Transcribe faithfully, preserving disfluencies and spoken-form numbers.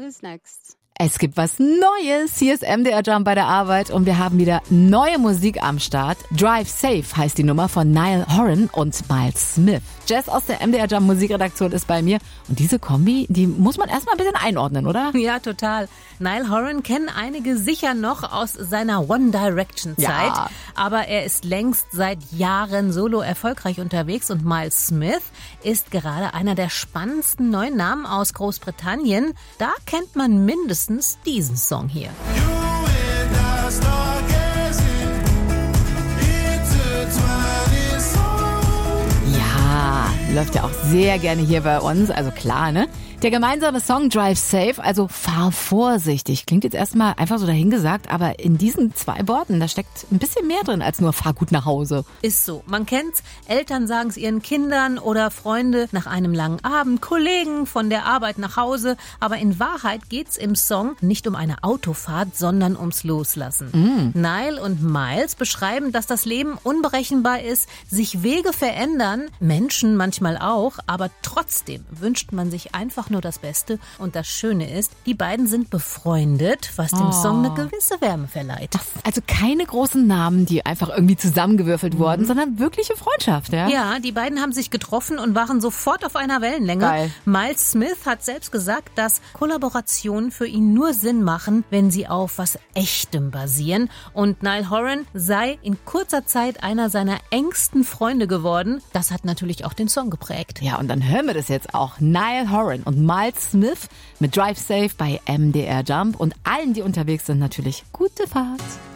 is next. Es gibt was Neues. Hier ist M D R Jump bei der Arbeit und wir haben wieder neue Musik am Start. Drive Safe heißt die Nummer von Niall Horan und Miles Smith. Jess aus der M D R Jump Musikredaktion ist bei mir und diese Kombi, die muss man erstmal ein bisschen einordnen, oder? Ja, total. Niall Horan kennen einige sicher noch aus seiner One Direction Zeit, Ja. aber er ist längst seit Jahren solo erfolgreich unterwegs und Miles Smith ist gerade einer der spannendsten neuen Namen aus Großbritannien. Da kennt man mindestens diesen Song hier. Ja, läuft ja auch sehr gerne hier bei uns, also klar, ne? Der gemeinsame Song Drive Safe, also fahr vorsichtig, klingt jetzt erstmal einfach so dahingesagt, aber in diesen zwei Worten, da steckt ein bisschen mehr drin als nur fahr gut nach Hause. Ist so. Man kennt's. Eltern sagen es ihren Kindern oder Freunde nach einem langen Abend, Kollegen von der Arbeit nach Hause. Aber in Wahrheit geht's im Song nicht um eine Autofahrt, sondern ums Loslassen. Mm. Niall und Miles beschreiben, dass das Leben unberechenbar ist, sich Wege verändern, Menschen manchmal auch, aber trotzdem wünscht man sich einfach nur das Beste. Und das Schöne ist, die beiden sind befreundet, was dem Oh. Song eine gewisse Wärme verleiht. Also keine großen Namen, die einfach irgendwie zusammengewürfelt wurden, sondern wirkliche Freundschaft, ja? Ja, die beiden haben sich getroffen und waren sofort auf einer Wellenlänge. Geil. Miles Smith hat selbst gesagt, dass Kollaborationen für ihn nur Sinn machen, wenn sie auf was Echtem basieren. Und Niall Horan sei in kurzer Zeit einer seiner engsten Freunde geworden. Das hat natürlich auch den Song geprägt. Ja, und dann hören wir das jetzt auch. Niall Horan und Miles Smith mit Drive Safe bei M D R Jump und allen, die unterwegs sind, natürlich gute Fahrt.